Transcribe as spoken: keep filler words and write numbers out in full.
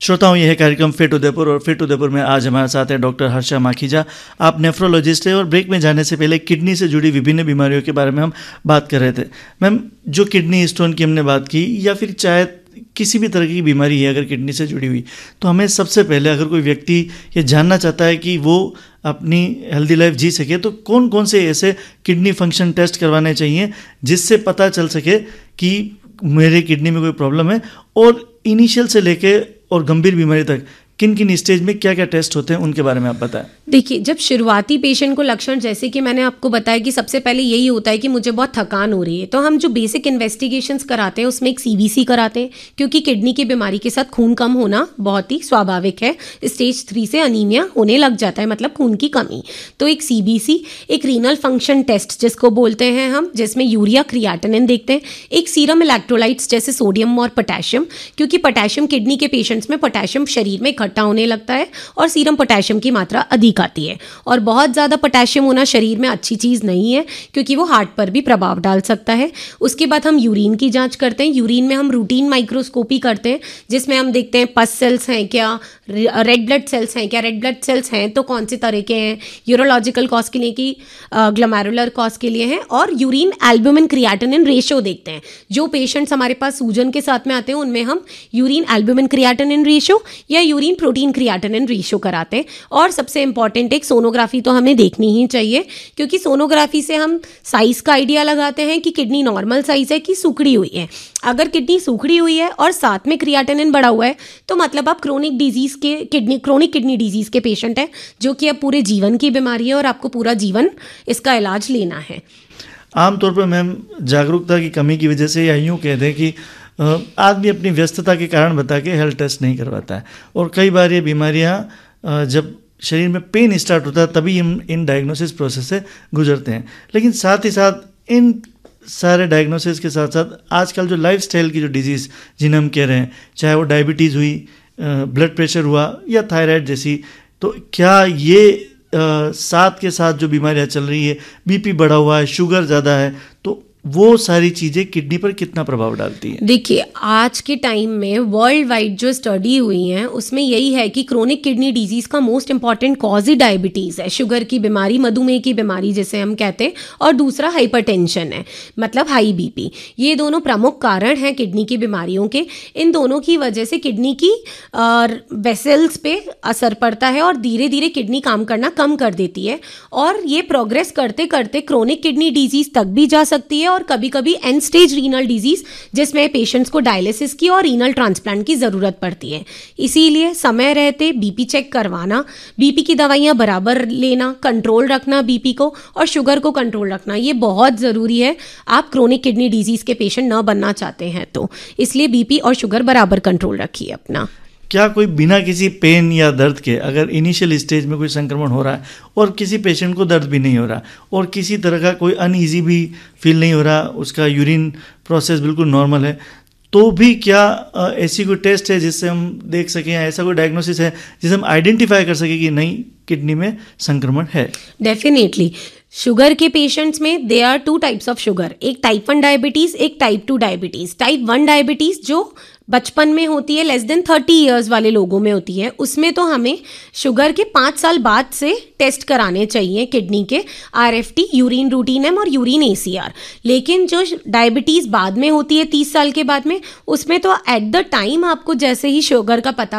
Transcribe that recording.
श्रोताओं, यह है कार्यक्रम फिट उदयपुर और फिट उदयपुर में आज हमारे साथ हैं डॉक्टर हर्षा माखीजा। आप नेफ्रोलॉजिस्ट हैं और ब्रेक में जाने से पहले किडनी से जुड़ी विभिन्न बीमारियों के बारे में हम बात कर रहे थे। मैम, जो किडनी स्टोन की हमने बात की या फिर चाहे किसी भी तरह की बीमारी है अगर किडनी से जुड़ी हुई, तो हमें सबसे पहले अगर कोई व्यक्ति ये जानना चाहता है कि वो अपनी हेल्दी लाइफ जी सके तो कौन कौन से ऐसे किडनी फंक्शन टेस्ट करवाने चाहिए जिससे पता चल सके कि मेरे किडनी में कोई प्रॉब्लम है, और इनिशियल से लेके और गंभीर बीमारी तक किन किन स्टेज में क्या क्या टेस्ट होते हैं उनके बारे में आप बताएं। देखिए, जब शुरुआती पेशेंट को लक्षण, जैसे कि मैंने आपको बताया कि सबसे पहले यही होता है कि मुझे बहुत थकान हो रही है, तो हम जो बेसिक इन्वेस्टिगेशंस कराते हैं उसमें एक सीबीसी कराते हैं, क्योंकि किडनी की बीमारी के साथ खून कम होना बहुत ही स्वाभाविक है। स्टेज थ्री से अनीमिया होने लग जाता है, मतलब खून की कमी। तो एक सीबीसी, एक रीनल फंक्शन टेस्ट जिसको बोलते हैं हम, जिसमें यूरिया, क्रिएटिनिन देखते हैं, एक सीरम इलेक्ट्रोलाइट्स जैसे सोडियम और पोटेशियम, क्योंकि पोटेशियम किडनी के पेशेंट्स में पोटेशियम शरीर में इकट्ठा होने लगता है और सीरम पोटेशियम की मात्रा अधिक आती है, और बहुत ज़्यादा पोटेशियम होना शरीर में अच्छी चीज़ नहीं है क्योंकि वो हार्ट पर भी प्रभाव डाल सकता है। उसके बाद हम यूरिन की जांच करते हैं। यूरिन में हम रूटीन माइक्रोस्कोपी करते हैं जिसमें हम देखते हैं पस सेल्स हैं क्या, रेड ब्लड सेल्स हैं क्या। रेड ब्लड सेल्स हैं तो कौन से तरह के हैं, यूरोलॉजिकल कॉज के लिए कि ग्लोमेरुलर कॉज के लिए हैं। और यूरिन एल्ब्यूमिन क्रिएटिनिन रेशियो देखते हैं। जो पेशेंट्स हमारे पास सूजन के साथ में आते हैं उनमें हम यूरिन एल्ब्यूमिन क्रिएटिनिन रेशियो या यूरिन प्रोटीन क्रिएटिनिन रेशियो कराते हैं। और सबसे इंपॉर्टेंट एक सोनोग्राफी तो हमें देखनी ही चाहिए, क्योंकि सोनोग्राफी से हम साइज का आइडिया लगाते हैं कि किडनी नॉर्मल साइज है कि सूखड़ी हुई है। अगर किडनी सूखड़ी हुई है और साथ में क्रिएटिनिन बढ़ा हुआ है तो मतलब आप क्रोनिक डिजीज के किडनी क्रोनिक किडनी डिजीज के पेशेंट हैं, जो कि अब पूरे जीवन की बीमारी है और आपको पूरा जीवन इसका इलाज लेना है। आमतौर पर मैम, जागरूकता की कमी की वजह से या यूँ कह दें कि आदमी अपनी व्यस्तता के कारण बता के हेल्थ टेस्ट नहीं करवाता है, और कई बार ये बीमारियां जब शरीर में पेन स्टार्ट होता है तभी हम इन डायग्नोसिस प्रोसेस से गुजरते हैं। लेकिन साथ ही साथ इन सारे डायग्नोसिस के साथ साथ आजकल जो लाइफस्टाइल की जो डिजीज़ जिन्हें हम कह रहे हैं, चाहे वो डायबिटीज़ हुई, ब्लड प्रेशर हुआ या थायराइड जैसी, तो क्या ये आ, साथ के साथ जो बीमारियां चल रही है, बीपी बढ़ा हुआ है, शुगर ज़्यादा है, तो वो सारी चीज़ें किडनी पर कितना प्रभाव डालती हैं? देखिए, आज के टाइम में वर्ल्ड वाइड जो स्टडी हुई हैं उसमें यही है कि क्रोनिक किडनी डिजीज़ का most important cause he diabetes है, शुगर की बीमारी, मधुमेह की बीमारी जिसे हम कहते हैं, और दूसरा हाइपरटेंशन है, मतलब हाई बीपी। ये दोनों प्रमुख कारण हैं किडनी की बीमारियों के। इन दोनों की वजह से किडनी की वेसल्स पे असर पड़ता है और धीरे धीरे किडनी काम करना कम कर देती है, और ये प्रोग्रेस करते करते क्रोनिक किडनी डिजीज़ तक भी जा सकती है, और कभी कभी एंड स्टेज रीनल डिजीज जिसमें पेशेंट्स को डायलिसिस की और रीनल ट्रांसप्लांट की ज़रूरत पड़ती है। इसीलिए समय रहते बीपी चेक करवाना, बीपी की दवाइयाँ बराबर लेना, कंट्रोल रखना बीपी को, और शुगर को कंट्रोल रखना, ये बहुत ज़रूरी है। आप क्रोनिक किडनी डिजीज़ के पेशेंट न बनना चाहते हैं तो इसलिए बीपी और शुगर बराबर कंट्रोल रखिए अपना। क्या कोई बिना किसी पेन या दर्द के, अगर इनिशियल स्टेज में कोई संक्रमण हो रहा है और किसी पेशेंट को दर्द भी नहीं हो रहा और किसी तरह का कोई अनईजी भी फील नहीं हो रहा, उसका यूरिन प्रोसेस बिल्कुल नॉर्मल है, तो भी क्या ऐसी कोई टेस्ट है जिससे हम देख सकें, या ऐसा कोई डायग्नोसिस है जिसे हम आइडेंटिफाई कर सकें कि नहीं, किडनी में संक्रमण है? डेफिनेटली। शुगर के पेशेंट्स में they are two types of sugar, एक टाइप वन डायबिटीज़, एक type two diabetes. Type one diabetes जो बचपन में होती है, लेस देन थर्टी इयर्स वाले लोगों में होती है, उसमें तो हमें शुगर के पाँच साल बाद से टेस्ट कराने चाहिए किडनी के, आरएफटी, यूरिन रूटीन एम और यूरिन एसीआर। लेकिन जो डायबिटीज़ बाद में होती है तीस साल के बाद में, उसमें तो एट द टाइम आपको जैसे ही शुगर का पता